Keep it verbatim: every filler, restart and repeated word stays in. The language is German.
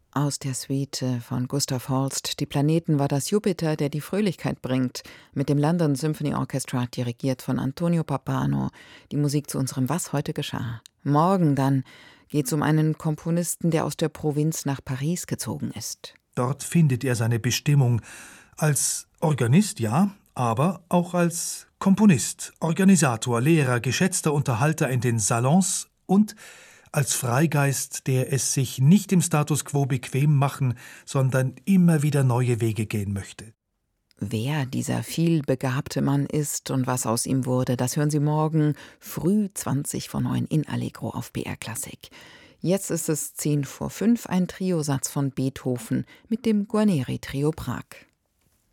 Aus der Suite von Gustav Holst, Die Planeten, war das Jupiter, der die Fröhlichkeit bringt, mit dem London Symphony Orchestra, dirigiert von Antonio Pappano, die Musik zu unserem Was heute geschah. Morgen dann geht es um einen Komponisten, der aus der Provinz nach Paris gezogen ist. Dort findet er seine Bestimmung als Organist, ja, aber auch als Komponist, Organisator, Lehrer, geschätzter Unterhalter in den Salons und als Freigeist, der es sich nicht im Status quo bequem machen, sondern immer wieder neue Wege gehen möchte. Wer dieser vielbegabte Mann ist und was aus ihm wurde, das hören Sie morgen früh zwanzig vor neun in Allegro auf B R Klassik. Jetzt ist es zehn vor fünf, ein Triosatz von Beethoven mit dem Guarneri Trio Prag.